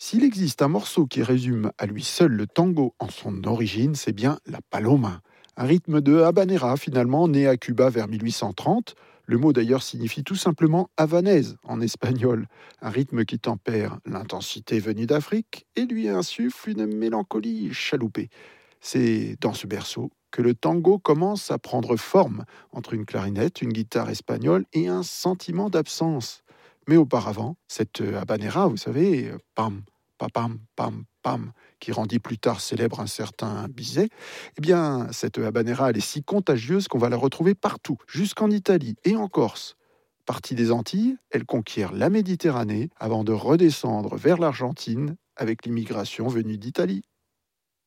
S'il existe un morceau qui résume à lui seul le tango en son origine, c'est bien la paloma. Un rythme de habanera finalement, né à Cuba vers 1830. Le mot d'ailleurs signifie tout simplement havanaise en espagnol. Un rythme qui tempère l'intensité venue d'Afrique et lui insuffle une mélancolie chaloupée. C'est dans ce berceau que le tango commence à prendre forme entre une clarinette, une guitare espagnole et un sentiment d'absence. Mais auparavant, cette habanera, vous savez, pam, pam, pam, pam, qui rendit plus tard célèbre un certain Bizet, eh bien, cette habanera, elle est si contagieuse qu'on va la retrouver partout, jusqu'en Italie et en Corse. Partie des Antilles, elle conquiert la Méditerranée avant de redescendre vers l'Argentine avec l'immigration venue d'Italie.